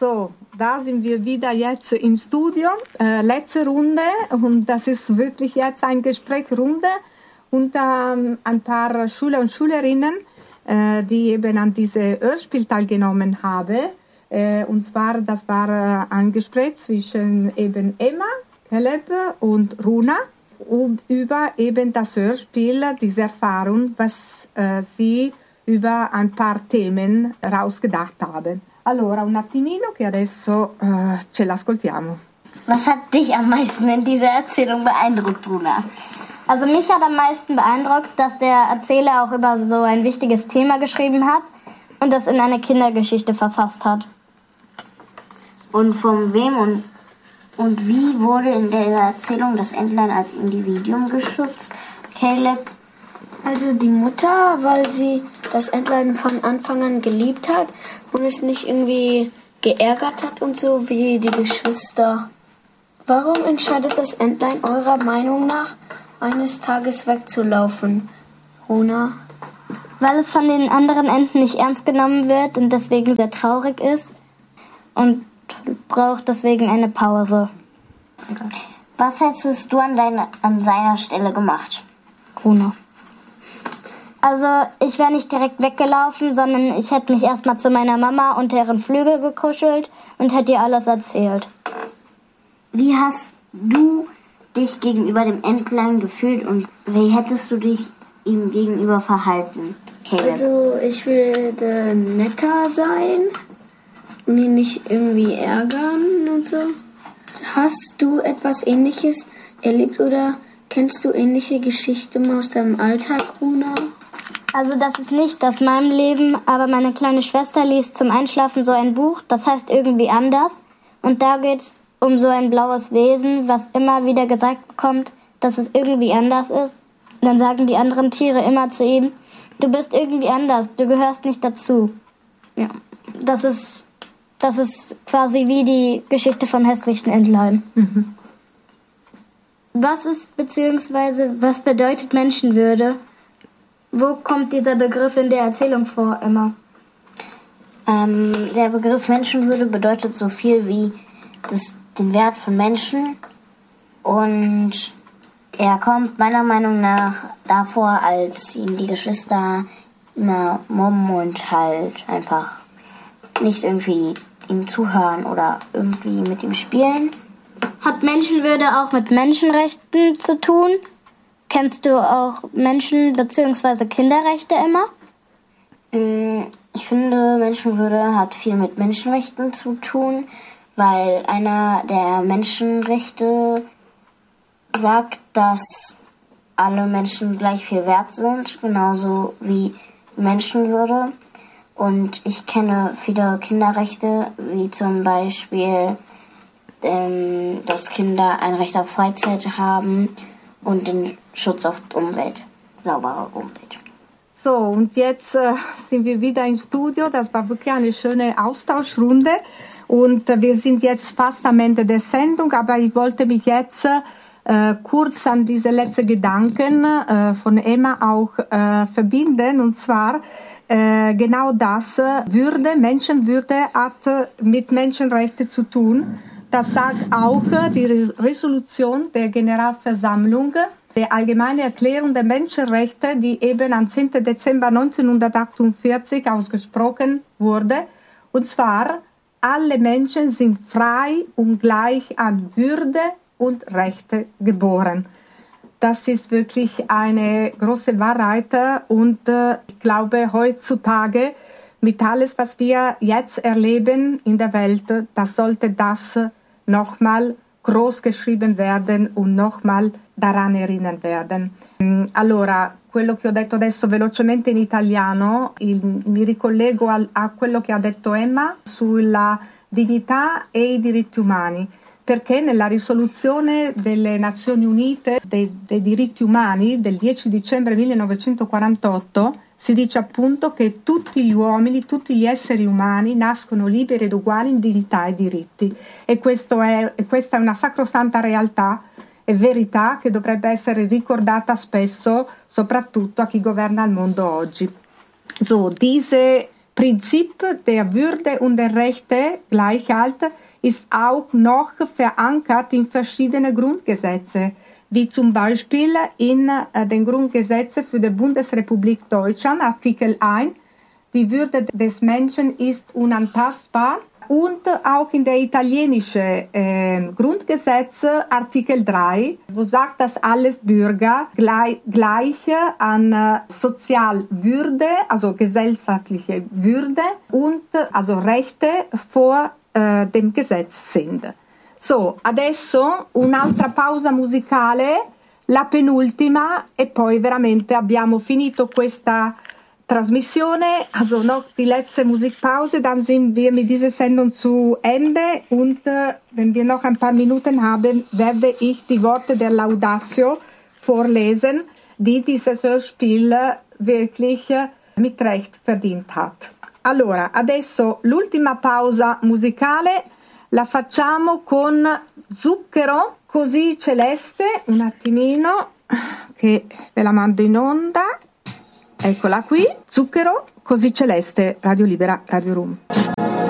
So, da sind wir wieder jetzt im Studio, letzte Runde, und das ist wirklich jetzt eine Gesprächsrunde unter ein paar Schüler und Schülerinnen, die eben an diesem Hörspiel teilgenommen haben. Und zwar, das war ein Gespräch zwischen eben Emma, Caleb und Runa über eben das Hörspiel, diese Erfahrung, was sie über ein paar Themen rausgedacht haben. Allora, un attimino che adesso ce l'ascoltiamo. Was hat dich am meisten in dieser Erzählung beeindruckt, Runa? Also mich hat am meisten beeindruckt, dass der Erzähler auch über so ein wichtiges Thema geschrieben hat und das in eine Kindergeschichte verfasst hat. Und von wem und wie wurde in der Erzählung das Entlein als Individuum geschützt, Caleb? Also die Mutter, weil sie das Entlein von Anfang an geliebt hat und es nicht irgendwie geärgert hat und so wie die Geschwister. Warum entscheidet das Entlein eurer Meinung nach, eines Tages wegzulaufen, Runa? Weil es von den anderen Enten nicht ernst genommen wird und deswegen sehr traurig ist und braucht deswegen eine Pause. Was hättest du an seiner Stelle gemacht, Runa? Also ich wäre nicht direkt weggelaufen, sondern ich hätte mich erstmal zu meiner Mama unter ihren Flügel gekuschelt und hätte ihr alles erzählt. Wie hast du dich gegenüber dem Entlein gefühlt und wie hättest du dich ihm gegenüber verhalten, Caleb? Also ich würde netter sein und ihn nicht irgendwie ärgern und so. Hast du etwas Ähnliches erlebt oder kennst du ähnliche Geschichten aus deinem Alltag, Runa? Also das ist nicht aus meinem Leben, aber meine kleine Schwester liest zum Einschlafen so ein Buch, das heißt irgendwie anders. Und da geht's um so ein blaues Wesen, was immer wieder gesagt bekommt, dass es irgendwie anders ist. Und dann sagen die anderen Tiere immer zu ihm, du bist irgendwie anders, du gehörst nicht dazu. Ja, das ist quasi wie die Geschichte vom hässlichen Entlein. Mhm. Was bedeutet Menschenwürde? Wo kommt dieser Begriff in der Erzählung vor, Emma? Der Begriff Menschenwürde bedeutet so viel wie den Wert von Menschen und er kommt meiner Meinung nach davor, als ihm die Geschwister immer mobben und halt einfach nicht irgendwie ihm zuhören oder irgendwie mit ihm spielen. Hat Menschenwürde auch mit Menschenrechten zu tun? Kennst du auch Menschen- bzw. Kinderrechte, Emma? Ich finde, Menschenwürde hat viel mit Menschenrechten zu tun, weil einer der Menschenrechte sagt, dass alle Menschen gleich viel wert sind, genauso wie Menschenwürde. Und ich kenne viele Kinderrechte, wie zum Beispiel, dass Kinder ein Recht auf Freizeit haben und den Schutz auf die Umwelt, saubere Umwelt. So, und jetzt sind wir wieder im Studio. Das war wirklich eine schöne Austauschrunde. Und wir sind jetzt fast am Ende der Sendung, aber ich wollte mich jetzt kurz an diese letzten Gedanken von Emma auch verbinden. Und zwar genau das, Menschenwürde hat mit Menschenrechten zu tun. Das sagt auch die Resolution der Generalversammlung, der Allgemeine Erklärung der Menschenrechte, die eben am 10. Dezember 1948 ausgesprochen wurde. Und zwar, alle Menschen sind frei und gleich an Würde und Rechte geboren. Das ist wirklich eine große Wahrheit und ich glaube heutzutage mit alles, was wir jetzt erleben in der Welt, das sollte das nochmal groß geschrieben werden und nochmal daran erinnert werden. Allora, quello che ho detto adesso velocemente in italiano, mi ricollego a quello che ha detto Emma sulla dignità e i diritti umani, perché nella risoluzione delle Nazioni Unite dei diritti umani del 10 dicembre 1948 si dice appunto che tutti gli uomini, tutti gli esseri umani nascono liberi ed uguali in dignità e diritti. E questa è una sacrosanta realtà e verità che dovrebbe essere ricordata spesso, soprattutto a chi governa il mondo oggi. So, diese Prinzip der Würde und der Rechte, Gleichheit, ist auch noch verankert in verschiedene Grundgesetze, wie zum Beispiel in den Grundgesetzen für die Bundesrepublik Deutschland, Artikel 1, die Würde des Menschen ist unantastbar, und auch in der italienischen Grundgesetz, Artikel 3, wo sagt, dass alles Bürger gleich an Sozialwürde, also gesellschaftliche Würde und also Rechte vor dem Gesetz sind. So, adesso un'altra pausa musicale, la penultima, e poi veramente abbiamo finito questa Transmissione, also noch die letzte Musikpause, dann sind wir mit dieser Sendung zu Ende, und wenn wir noch ein paar Minuten haben, werde ich die Worte der Laudatio vorlesen, die dieses Hörspiel wirklich mit Recht verdient hat. Allora, adesso l'ultima pausa musicale la facciamo con Zucchero così celeste, un attimino che ve la mando in onda. Eccola qui, Zucchero così celeste, Radio Libera, Radio Room.